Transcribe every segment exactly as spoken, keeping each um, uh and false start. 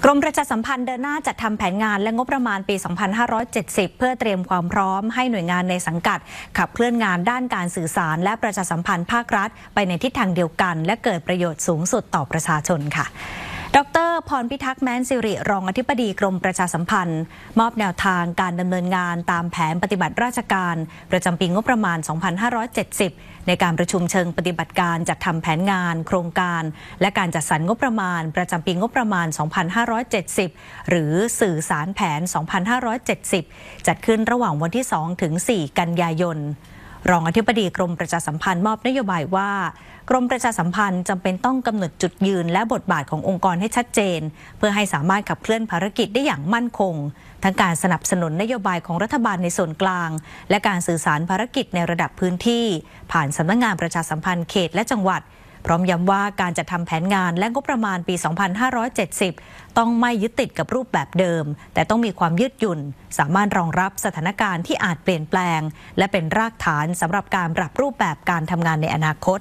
รมประชาสัมพันธ์เดินหน้าจัดทำแผนงานและงบประมาณปี สองพันห้าร้อยเจ็ดสิบ เพื่อเตรียมความพร้อมให้หน่วยงานในสังกัดขับเคลื่อนงานด้านการสื่อสารและประชาสัมพันธ์ภาครัฐไปในทิศทางเดียวกันและเกิดประโยชน์สูงสุดต่อประชาชนค่ะดร.พรพิทักษ์แม้นสิริรองอธิบดีกรมประชาสัมพันธ์มอบแนวทางการดำเนินงานตามแผนปฏิบัติราชการประจำปีงบประมาณ สองพันห้าร้อยเจ็ดสิบ ในการประชุมเชิงปฏิบัติการจัดทำแผนงานโครงการและการจัดสรรงบประมาณประจำปีงบประมาณ สองพันห้าร้อยเจ็ดสิบ หรือสื่อสารแผน สองพันห้าร้อยเจ็ดสิบ จัดขึ้นระหว่างวันที่ สองถึงสี่ กันยายนรองอธิบดีกรมประชาสัมพันธ์มอบนโยบายว่ากรมประชาสัมพันธ์จำเป็นต้องกำหนดจุดยืนและบทบาทขององค์กรให้ชัดเจนเพื่อให้สามารถขับเคลื่อนภารกิจได้อย่างมั่นคงทั้งการสนับสนุนนโยบายของรัฐบาลในส่วนกลางและการสื่อสารภารกิจในระดับพื้นที่ผ่านสำนักงานประชาสัมพันธ์เขตและจังหวัดพร้อมย้ำว่าการจัดทำแผนงานและงบประมาณปี สองพันห้าร้อยเจ็ดสิบ ต้องไม่ยึดติดกับรูปแบบเดิมแต่ต้องมีความยืดหยุ่นสามารถรองรับสถานการณ์ที่อาจเปลี่ยนแปลงและเป็นรากฐานสำหรับการปรับรูปแบบการทำงานในอนาคต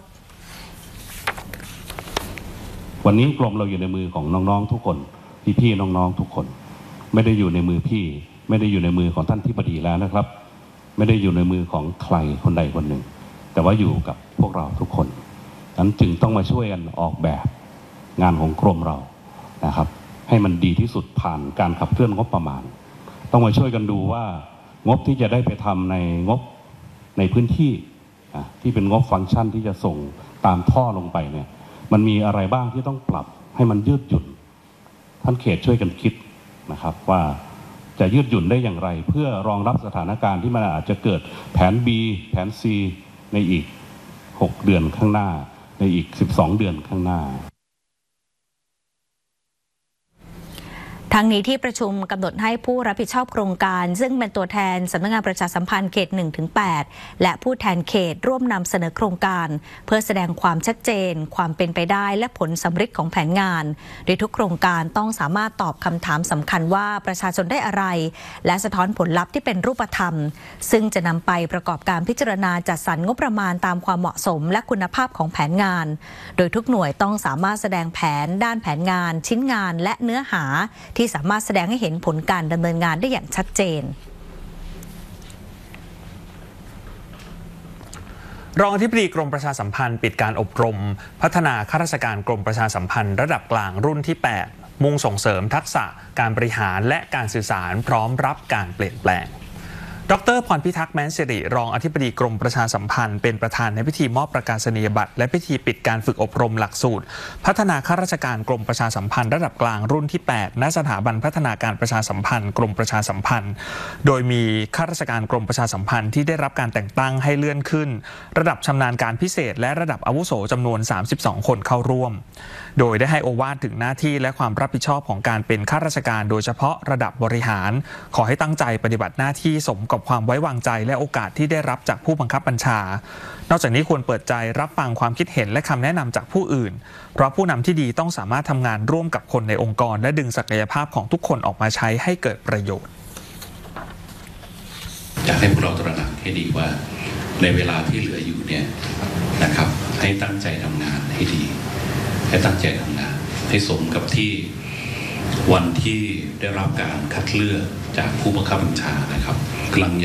วันนี้กรมเราอยู่ในมือของน้องๆทุกคนพี่ๆน้องๆทุกคนไม่ได้อยู่ในมือพี่ไม่ได้อยู่ในมือของท่านที่ปดีแล้วนะครับไม่ได้อยู่ในมือของใครคนใดคนหนึ่งแต่ว่าอยู่กับพวกเราทุกคนนั้นจึงต้องมาช่วยกันออกแบบงานของกรมเรานะครับให้มันดีที่สุดผ่านการขับเคลื่อนงบประมาณต้องมาช่วยกันดูว่างบที่จะได้ไปทำในงบในพื้นที่ที่เป็นงบฟังก์ชันที่จะส่งตามท่อลงไปเนี่ยมันมีอะไรบ้างที่ต้องปรับให้มันยืดหยุ่นท่านเขตช่วยกันคิดนะครับว่าจะยืดหยุ่นได้อย่างไรเพื่อรองรับสถานการณ์ที่มันอาจจะเกิดแผน B แผน C ในอีกหกเดือนข้างหน้าในอีกสิบสองเดือนข้างหน้าทั้งนี้ที่ประชุมกำหนดให้ผู้รับผิดชอบโครงการซึ่งเป็นตัวแทนสำนักงานประชาสัมพันธ์เขต หนึ่งถึงแปด และผู้แทนเขตร่วมนำเสนอโครงการเพื่อแสดงความชัดเจนความเป็นไปได้และผลสำฤทธิ์ของแผนงานโดยทุกโครงการต้องสามารถตอบคำถามสำคัญว่าประชาชนได้อะไรและสะท้อนผลลัพธ์ที่เป็นรูปธรรมซึ่งจะนำไปประกอบการพิจารณาจัดสรรงบประมาณตามความเหมาะสมและคุณภาพของแผนงานโดยทุกหน่วยต้องสามารถแสดงแผนด้านแผนงานชิ้นงานและเนื้อหาที่สามารถแสดงให้เห็นผลการดำเนินงานได้อย่างชัดเจนรองอธิบดีกรมประชาสัมพันธ์ปิดการอบรมพัฒนาข้าราชการกรมประชาสัมพันธ์ระดับกลางรุ่นที่ แปด มุ่งส่งเสริมทักษะการบริหารและการสื่อสารพร้อมรับการเปลี่ยนแปลงดร.พรพิทักษ์แม้นสิริรองอธิบดีกรมประชาสัมพันธ์เป็นประธานในพิธีมอบประกาศนียบัตรและพิธีปิดการฝึกอบรมหลักสูตรพัฒนาข้าราชการกรมประชาสัมพันธ์ระดับกลางรุ่นที่ แปด ณ สถาบันพัฒนาการประชาสัมพันธ์กรมประชาสัมพันธ์โดยมีข้าราชการกรมประชาสัมพันธ์ที่ได้รับการแต่งตั้งให้เลื่อนขึ้นระดับชำนาญการพิเศษและระดับอาวุโสจำนวนสามสิบสองคนเข้าร่วมโดยได้ให้โอวาทถึงหน้าที่และความรับผิดชอบของการเป็นข้าราชการโดยเฉพาะระดับบริหารขอให้ตั้งใจปฏิบัติหน้าที่สมกับความไว้วางใจและโอกาสที่ได้รับจากผู้บังคับบัญชานอกจากนี้ควรเปิดใจรับฟังความคิดเห็นและคำแนะนำจากผู้อื่นเพราะผู้นำที่ดีต้องสามารถทำงานร่วมกับคนในองค์กรและดึงศักยภาพของทุกคนออกมาใช้ให้เกิดประโยชน์อยากให้พวกเราตระหนักให้ดีว่าในเวลาที่เหลืออยู่เนี่ยนะครับให้ตั้งใจทำงานให้ดีให้ตั้งใจทำงานให้สมกับที่วันที่ได้รับการคัดเลือกจากผู้บังคับบัญชานะครับกำลัง